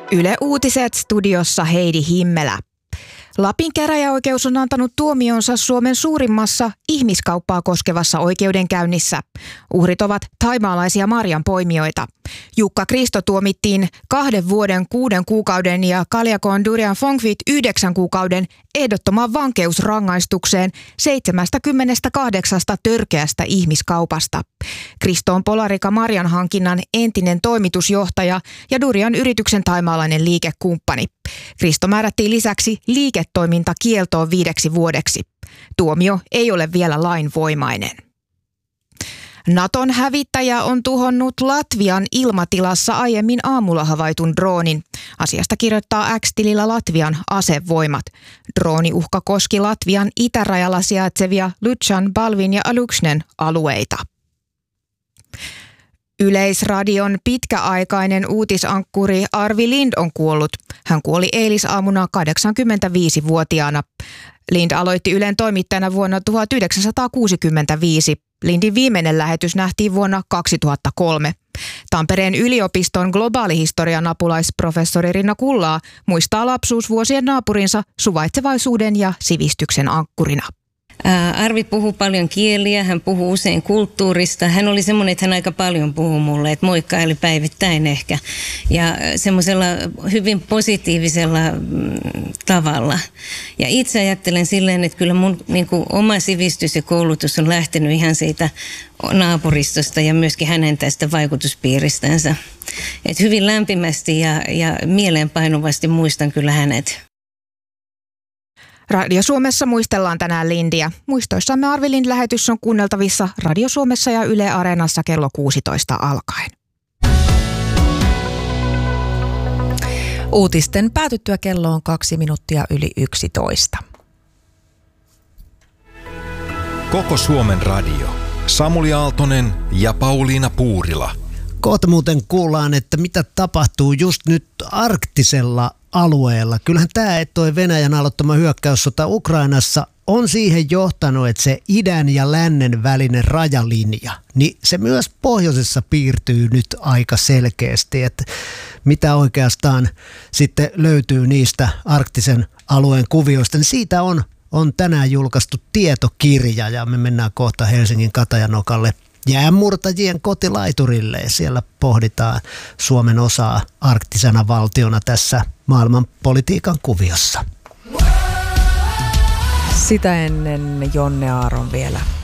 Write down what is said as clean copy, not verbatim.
Yle Uutiset, studiossa Heidi Himmelä. Lapin käräjäoikeus on antanut tuomionsa Suomen suurimmassa ihmiskauppaa koskevassa oikeudenkäynnissä. Uhrit ovat thaimaalaisia marjanpoimijoita. Jukka Kristo tuomittiin 2 vuoden 6 kuukauden ja Kaljakon Durian Phongvit 9 kuukauden ehdottomaan vankeusrangaistukseen 78 törkeästä ihmiskaupasta. Kristo on Polarika marjanhankinnan entinen toimitusjohtaja ja Durian yrityksen thaimaalainen liikekumppani. Kristo määrättiin lisäksi liiketoimintakieltoon 5 vuodeksi. Tuomio ei ole vielä lainvoimainen. Naton hävittäjä on tuhonnut Latvian ilmatilassa aiemmin aamulla havaitun droonin. Asiasta kirjoittaa X-tilillä Latvian asevoimat. Drooniuhka koski Latvian itärajalla sijaitsevia Lucan, Balvin ja Aluksnen alueita. Yleisradion pitkäaikainen uutisankkuri Arvi Lind on kuollut. Hän kuoli eilisaamuna 85-vuotiaana. Lind aloitti Ylen toimittajana vuonna 1965. Lindin viimeinen lähetys nähtiin vuonna 2003. Tampereen yliopiston globaalihistorian apulaisprofessori Rinna Kullaa muistaa lapsuusvuosien naapurinsa suvaitsevaisuuden ja sivistyksen ankkurina. Arvi puhuu paljon kieliä, hän puhuu usein kulttuurista. Hän oli semmoinen, että hän aika paljon puhui mulle, että moikkaili päivittäin ehkä. Ja semmoisella hyvin positiivisella tavalla. Ja itse ajattelen silleen, että kyllä mun niin kuin oma sivistys ja koulutus on lähtenyt ihan siitä naapuristosta ja myöskin hänen tästä vaikutuspiiristänsä. Että hyvin lämpimästi ja mieleenpainuvasti muistan kyllä hänet. Radio Suomessa muistellaan tänään Lindiä. Muistoissamme Arvi Lind-lähetys on kuunneltavissa Radio Suomessa ja Yle Areenassa kello 16 alkaen. Uutisten päätyttyä kello on 2 minuuttia yli 11. Koko Suomen radio. Samuli Aaltonen ja Pauliina Puurila. Kohta muuten kuullaan, että mitä tapahtuu just nyt arktisella alueella. Kyllähän tämä, että toi Venäjän aloittama hyökkäyssota Ukrainassa on siihen johtanut, että se idän ja lännen välinen rajalinja, niin se myös pohjoisessa piirtyy nyt aika selkeästi, että mitä oikeastaan sitten löytyy niistä arktisen alueen kuvioista, niin siitä on tänään julkaistu tietokirja ja me mennään kohta Helsingin Katajanokalle jäänmurtajien kotilaiturille ja siellä pohditaan Suomen osaa arktisena valtiona tässä maailmanpolitiikan kuviossa. Sitä ennen Jonne Aaron vielä